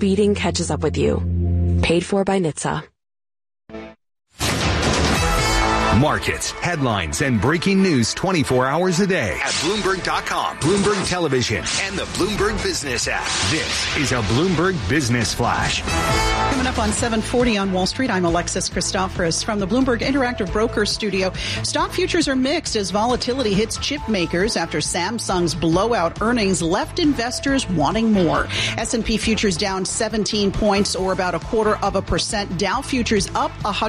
speeding catches up with you. Paid for by NHTSA. Markets, headlines, and breaking news 24 hours a day at Bloomberg.com, Bloomberg Television, and the Bloomberg Business app. This is a Bloomberg Business Flash. Coming up on 740 on Wall Street, I'm Alexis Christoforous from the Bloomberg Interactive Brokers studio. Stock futures are mixed as volatility hits chip makers after Samsung's blowout earnings left investors wanting more. S&P futures down 17 points or about 0.25%. Dow futures up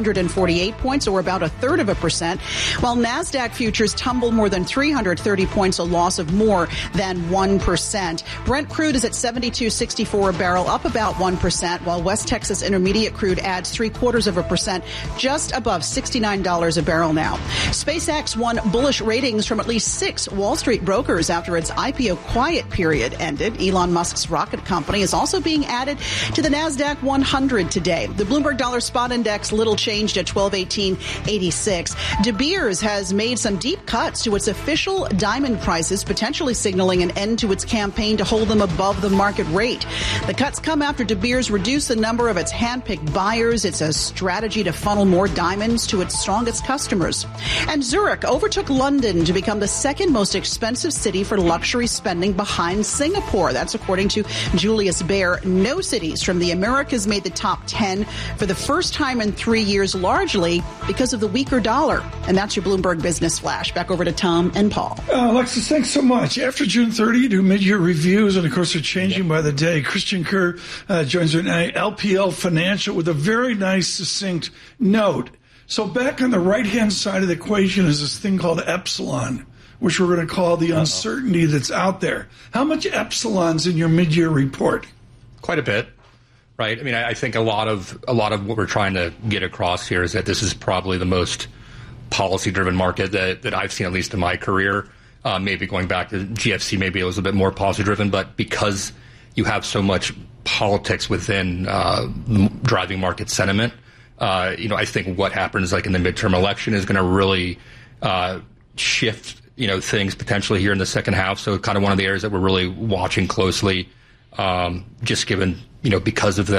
148 points or about 0.33%, while NASDAQ futures tumbled more than 330 points, a loss of more than 1%. Brent crude is at $72.64 a barrel, up about 1%, while West Texas Intermediate crude adds 0.75%, just above $69 a barrel now. SpaceX won bullish ratings from at least 6 Wall Street brokers after its IPO quiet period ended. Elon Musk's rocket company is also being added to the NASDAQ 100 today. The Bloomberg Dollar Spot Index little changed at 1218.86. De Beers has made some deep cuts to its official diamond prices, potentially signaling an end to its campaign to hold them above the market rate. The cuts come after De Beers reduced the number of its hand-picked buyers. It's a strategy to funnel more diamonds to its strongest customers. And Zurich overtook London to become the second most expensive city for luxury spending behind Singapore. That's according to Julius Baer. No cities from the Americas made the top 10 for the first time in 3 years, largely because of the weaker dollar. And that's your Bloomberg Business Flash. Back over to Tom and Paul. Alexis, thanks so much. After June 30, you do mid-year reviews, and of course they're changing by the day. Christian Kerr joins us now, LPL Financial, with a very nice, succinct note. So back on the right-hand side of the equation is this thing called epsilon, which we're going to call the uncertainty that's out there. How much epsilon's in your mid-year report? Quite a bit. Right. I mean, I think a lot of what we're trying to get across here is that this is probably the most policy-driven market that I've seen, at least in my career. Maybe going back to GFC, maybe it was a bit more policy-driven, but because you have so much politics within driving market sentiment, I think what happens like in the midterm election is going to really shift, things potentially here in the second half. So kind of one of the areas that we're really watching closely, just given, because of that.